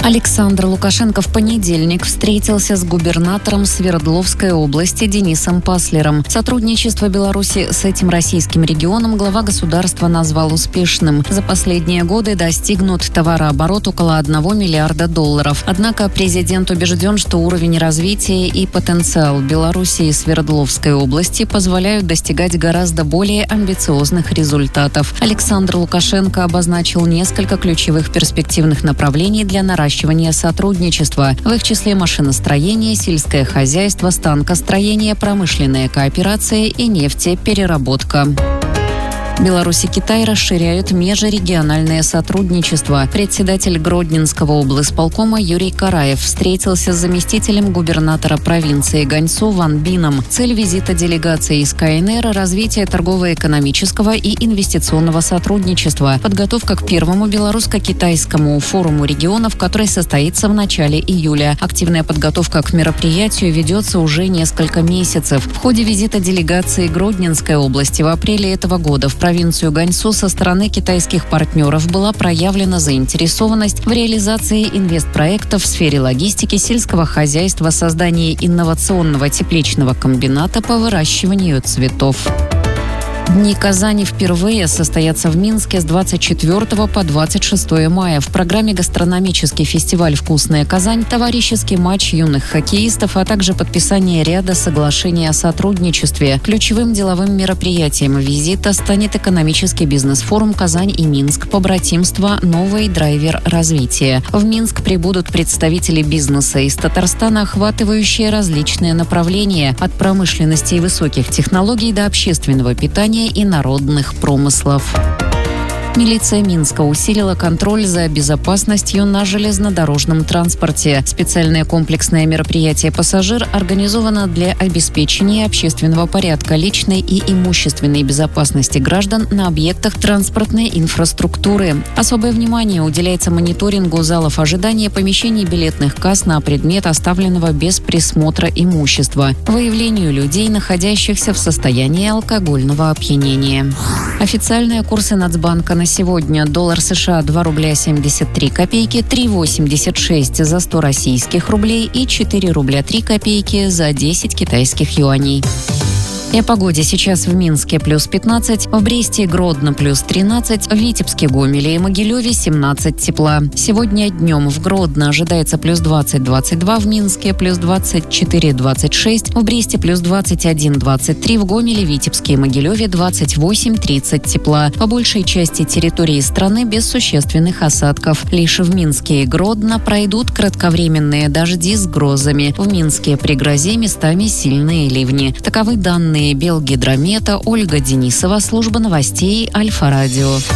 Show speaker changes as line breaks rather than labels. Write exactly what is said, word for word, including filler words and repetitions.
Александр Лукашенко в понедельник встретился с губернатором Свердловской области Денисом Паслером. Сотрудничество Беларуси с этим российским регионом глава государства назвал успешным. За последние годы достигнут товарооборот около одного миллиарда долларов. Однако президент убежден, что уровень развития и потенциал Беларуси и Свердловской области позволяют достигать гораздо более амбициозных результатов. Александр Лукашенко обозначил несколько ключевых перспективных направлений для наращивания сотрудничества. В их числе машиностроение, сельское хозяйство, станкостроение, промышленная кооперация и нефтепереработка. Беларусь и Китай расширяют межрегиональное сотрудничество. Председатель Гродненского облисполкома Юрий Караев встретился с заместителем губернатора провинции Ганьсу Ван Бином. Цель визита делегации из КНР – развитие торгово-экономического и инвестиционного сотрудничества, подготовка к первому белорусско-китайскому форуму регионов, который состоится в начале июля. Активная подготовка к мероприятию ведется уже несколько месяцев. В ходе визита делегации Гродненской области в апреле этого года в провинцию Ганьсу со стороны китайских партнеров была проявлена заинтересованность в реализации инвестпроектов в сфере логистики, сельского хозяйства, создании инновационного тепличного комбината по выращиванию цветов. Дни Казани впервые состоятся в Минске с двадцать четвёртого по двадцать шестое мая. В программе гастрономический фестиваль «Вкусная Казань», товарищеский матч юных хоккеистов, а также подписание ряда соглашений о сотрудничестве. Ключевым деловым мероприятием визита станет экономический бизнес-форум «Казань и Минск. Побратимство. Новый драйвер развития». В Минск прибудут представители бизнеса из Татарстана, охватывающие различные направления – от промышленности и высоких технологий до общественного питания и народных промыслов. Милиция Минска усилила контроль за безопасностью на железнодорожном транспорте. Специальное комплексное мероприятие «Пассажир» организовано для обеспечения общественного порядка, личной и имущественной безопасности граждан на объектах транспортной инфраструктуры. Особое внимание уделяется мониторингу залов ожидания, помещений билетных касс на предмет оставленного без присмотра имущества, выявлению людей, находящихся в состоянии алкогольного опьянения. Официальные курсы Нацбанка на сегодня: доллар США два рубля семьдесят три копейки, три восемьдесят шесть за сто российских рублей и четыре рубля три копейки за десять китайских юаней. И о погоде. Сейчас в Минске плюс пятнадцать, в Бресте и Гродно плюс тринадцать, в Витебске, Гомеле и Могилеве семнадцать тепла. Сегодня днем в Гродно ожидается плюс двадцать - двадцать два, в Минске плюс двадцать четыре - двадцать шесть, в Бресте плюс двадцать один - двадцать три, в Гомеле, Витебске и Могилеве двадцать восемь - тридцать тепла. По большей части территории страны без существенных осадков. Лишь в Минске и Гродно пройдут кратковременные дожди с грозами. В Минске при грозе местами сильные ливни. Таковы данные Белгидромета. Ольга Денисова, служба новостей Альфа-Радио.